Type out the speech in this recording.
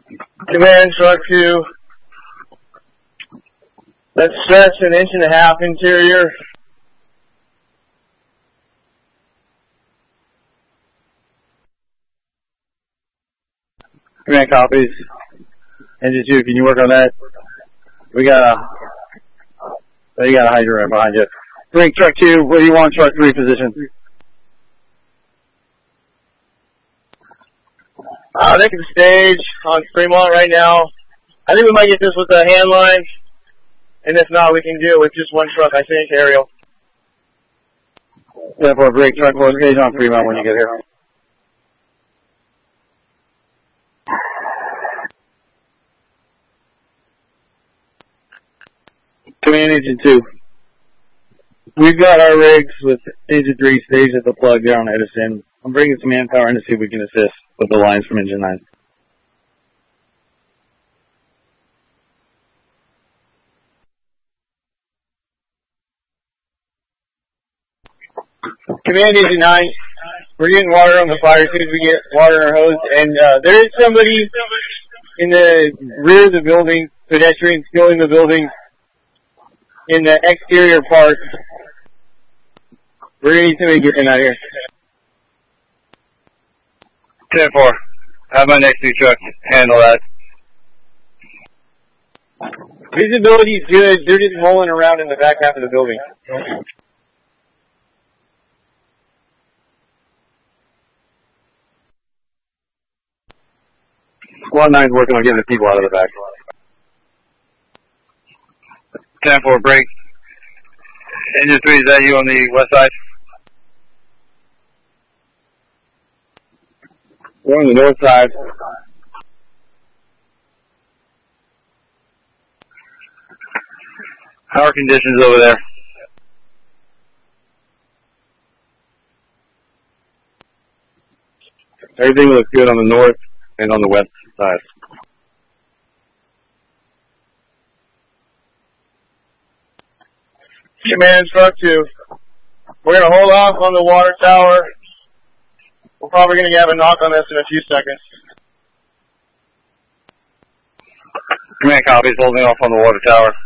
Command truck 2. Let's stretch 1.5 inches interior. Command copies. Engine 2, can you work on that? You got a hydrant right behind you. Bring truck 2, what do you want truck 3 position? They can stage on Fremont right now. I think we might get this with a hand line. And if not, we can do it with just one truck, I think, Ariel. Therefore, break truck 4, stage on Fremont when you get here. Command Engine 2. We've got our rigs with Engine 3 staged at the plug there on Edison. I'm bringing some manpower in to see if we can assist with the lines from Engine 9. Command Engine 9, we're getting water on the fire as soon as we get water in our hose. And there is somebody in the rear of the building, pedestrian still in the building, in the exterior part. We're going to need somebody getting out of here. 10-4. Have my next 2 trucks handle that. Visibility's good. They're just rolling around in the back half of the building. Squad 9's working on getting the people out of the back. 10-4, break. Engine 3, is that you on the west side? We're on the north side. How are conditions over there? Everything looks good on the north and on the west side. Command truck 2. We're going to hold off on the water tower. We're probably going to have a knock on this in a few seconds. Command copies, holding off on the water tower.